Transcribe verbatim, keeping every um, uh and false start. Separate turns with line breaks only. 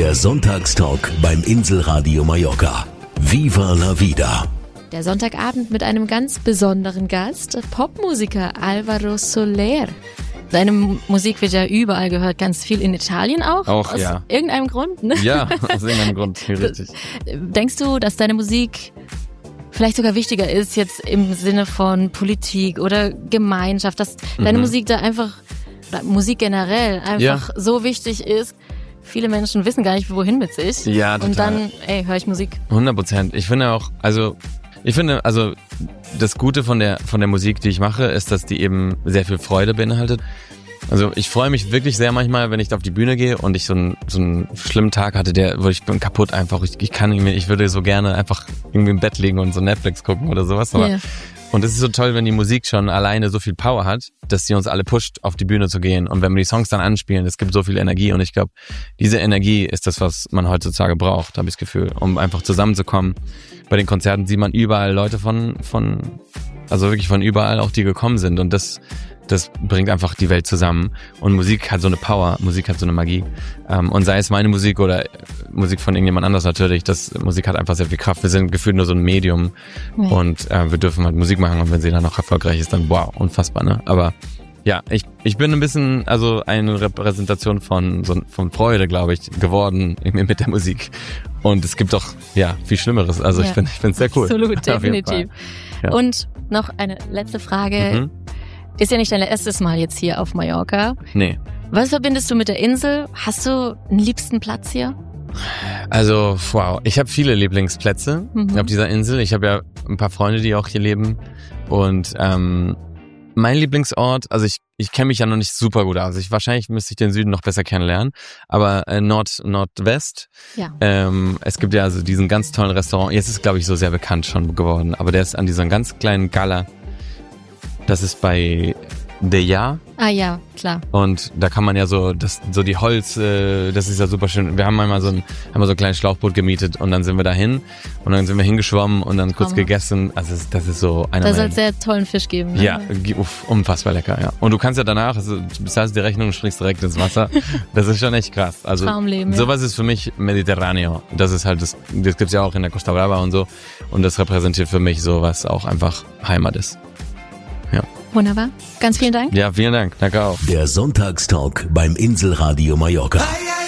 Der Sonntagstalk beim Inselradio Mallorca. Viva la vida.
Der Sonntagabend mit einem ganz besonderen Gast, Popmusiker Álvaro Soler. Seine Musik wird ja überall gehört, ganz viel in Italien auch.
Auch,
aus
ja.
irgendeinem Grund, ne?
Ja, aus irgendeinem Grund, richtig.
Denkst du, dass deine Musik vielleicht sogar wichtiger ist jetzt im Sinne von Politik oder Gemeinschaft, dass deine
Mhm.
Musik da einfach, oder Musik generell einfach
Ja.
so wichtig ist? Viele Menschen wissen gar nicht, wohin mit sich.
Ja, total.
Und dann, ey, höre ich Musik.
hundert Prozent. Ich finde auch, also, ich finde, also, das Gute von der, von der Musik, die ich mache, ist, dass die eben sehr viel Freude beinhaltet. Also, ich freue mich wirklich sehr manchmal, wenn ich auf die Bühne gehe und ich so einen, so einen schlimmen Tag hatte, der, wo ich bin kaputt einfach, ich, ich kann nicht mehr, ich würde so gerne einfach irgendwie im Bett liegen und so Netflix gucken oder sowas, aber
Ja.
Und es ist so toll, wenn die Musik schon alleine so viel Power hat, dass sie uns alle pusht, auf die Bühne zu gehen. Und wenn wir die Songs dann anspielen, es gibt so viel Energie. Und ich glaube, diese Energie ist das, was man heutzutage braucht, habe ich das Gefühl, um einfach zusammenzukommen. Bei den Konzerten sieht man überall Leute von, von, also wirklich von überall auch, die gekommen sind. Und das, das bringt einfach die Welt zusammen. Und Musik hat so eine Power, Musik hat so eine Magie. Und sei es meine Musik oder Musik von irgendjemand anders natürlich, das Musik hat einfach sehr viel Kraft. Wir sind gefühlt nur so ein Medium
Ja.
und äh, wir dürfen halt Musik machen und wenn sie dann noch erfolgreich ist, dann wow, unfassbar, ne? Aber ja, ich ich bin ein bisschen, also eine Repräsentation von so von Freude, glaube ich, geworden mit der Musik. Und es gibt doch, ja, viel Schlimmeres. Also
Ja.
ich finde ich finde es sehr cool.
Absolut,
Auf jeden
definitiv.
Fall. Ja.
Und noch eine letzte Frage.
Mhm.
Ist ja nicht dein erstes Mal jetzt hier auf Mallorca.
Nee.
Was verbindest du mit der Insel? Hast du einen liebsten Platz hier?
Also, wow, ich habe viele Lieblingsplätze
Mhm.
auf dieser Insel. Ich habe ja ein paar Freunde, die auch hier leben. Und ähm, mein Lieblingsort, also ich ich kenne mich ja noch nicht super gut aus. Ich, wahrscheinlich müsste ich den Süden noch besser kennenlernen. Aber äh, Nord Nordwest,
Ja.
ähm, es gibt ja also diesen ganz tollen Restaurant. Jetzt ist es, glaube ich, so sehr bekannt schon geworden. Aber der ist an dieser ganz kleinen Gala. Das ist bei Deja.
Ah ja, klar.
Und da kann man ja so, das, so die Holz, äh, das ist ja super schön. Wir haben einmal so ein, haben wir so ein kleines Schlauchboot gemietet und dann sind wir dahin und dann sind wir hingeschwommen und dann kurz
Traumhaft.
gegessen. Also das ist, das ist so einer
Da soll
meiner.
es sehr tollen Fisch geben. Ne?
Ja, ge- uff, unfassbar lecker, ja. Und du kannst ja danach, also du bezahlst die Rechnung und springst direkt ins Wasser. Das ist schon echt krass. Also
Traumleben, ja.
sowas ist für mich Mediterraneo. Das ist halt das, das gibt's ja auch in der Costa Brava und so. Und das repräsentiert für mich so, was auch einfach Heimat ist.
Wunderbar. Ganz vielen Dank.
Ja, vielen Dank. Danke auch.
Der Sonntagstalk beim Inselradio Mallorca.